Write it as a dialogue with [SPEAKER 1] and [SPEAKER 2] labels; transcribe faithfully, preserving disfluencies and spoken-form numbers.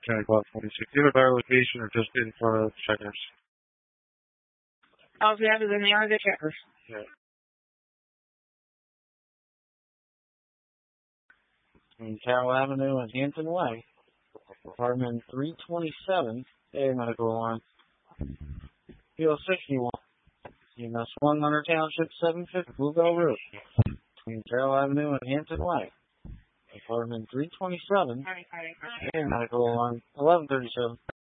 [SPEAKER 1] ten o'clock twenty-six. Do you have a better location or just in front of Checkers?
[SPEAKER 2] Oh, yeah, then they are the Checkers.
[SPEAKER 1] Yeah.
[SPEAKER 3] In Carroll Avenue and Hampton Way, apartment three twenty-seven, A Medical Line. P O sixty-one. C M S one, Hunter Township, seven fifty, Bluebell Road. Between Carroll Avenue and Hampton Way. Apartment three twenty-seven, A Medical Line, eleven thirty-seven.